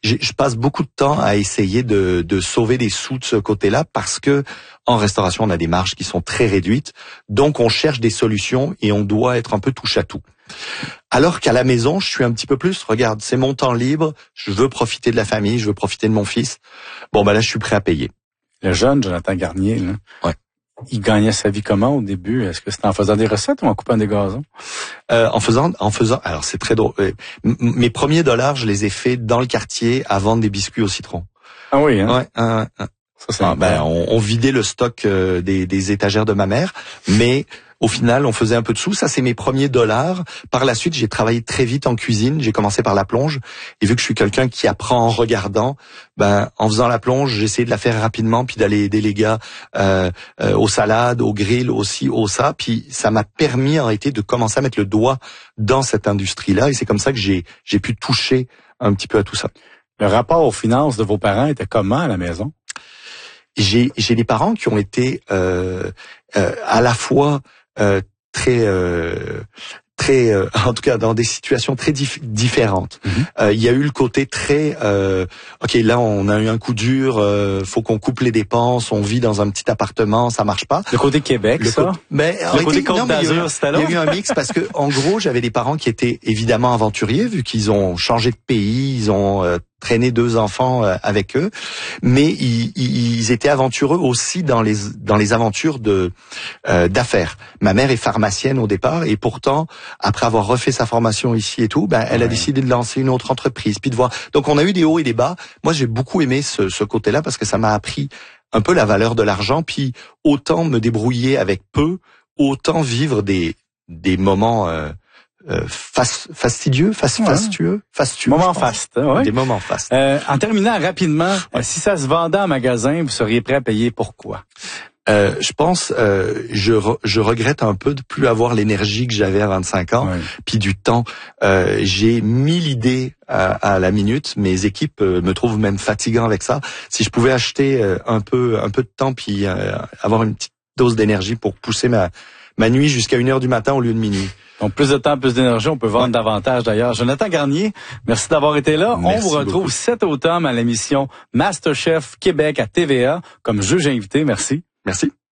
je passe beaucoup de temps à essayer de sauver des sous de ce côté-là parce que en restauration, on a des marges qui sont très réduites. Donc, on cherche des solutions et on doit être un peu touche à tout. Alors qu'à la maison, je suis un petit peu plus, regarde, c'est mon temps libre, je veux profiter de la famille, je veux profiter de mon fils. Bon, ben là, je suis prêt à payer. Le jeune Jonathan Garnier, là, ouais. Il gagnait sa vie comment au début? Est-ce que c'était en faisant des recettes ou en coupant des gazons? En faisant. Alors, c'est très drôle. Mes premiers dollars, je les ai faits dans le quartier à vendre des biscuits au citron. Ah oui, hein? Ouais. Ça, on vidait le stock des étagères de ma mère, mais au final, on faisait un peu de sous. Ça, c'est mes premiers dollars. Par la suite, j'ai travaillé très vite en cuisine. J'ai commencé par la plonge. Et vu que je suis quelqu'un qui apprend en regardant, en faisant la plonge, j'ai essayé de la faire rapidement, puis d'aller aider les gars aux salades, au grill, aussi au ça. Puis ça m'a permis en réalité de commencer à mettre le doigt dans cette industrie-là. Et c'est comme ça que j'ai pu toucher un petit peu à tout ça. Le rapport aux finances de vos parents était comment à la maison? J'ai des parents qui ont été à la fois très en tout cas dans des situations très différentes. Il y a eu le côté très OK, là on a eu un coup dur, faut qu'on coupe les dépenses, on vit dans un petit appartement, ça marche pas. Le côté Québec, le côté Côte d'Azur, c'était là. Il y a eu un mix parce que en gros, j'avais des parents qui étaient évidemment aventuriers vu qu'ils ont changé de pays, ils ont traîné 2 enfants avec eux, mais ils étaient aventureux aussi dans les aventures d'affaires. Ma mère est pharmacienne au départ et pourtant après avoir refait sa formation ici et tout, elle a décidé de lancer une autre entreprise, puis de voir. Donc on a eu des hauts et des bas. Moi j'ai beaucoup aimé ce côté-là parce que ça m'a appris un peu la valeur de l'argent, puis autant me débrouiller avec peu, autant vivre des moments fastueux. Moments fastes, ouais. Des moments fastes. En terminant rapidement, si ça se vendait en magasin, vous seriez prêt à payer pourquoi? Je pense, je regrette un peu de plus avoir l'énergie que j'avais à 25 ans, puis du temps. J'ai 1000 idées à la minute. Mes équipes me trouvent même fatigant avec ça. Si je pouvais acheter un peu de temps, puis avoir une petite dose d'énergie pour pousser ma nuit jusqu'à 1h du matin au lieu de minuit. Donc, plus de temps, plus d'énergie, on peut vendre davantage d'ailleurs. Jonathan Garnier, merci d'avoir été là. Merci on vous retrouve beaucoup. cet automne à l'émission MasterChef Québec à TVA comme juge invité. Merci. Merci.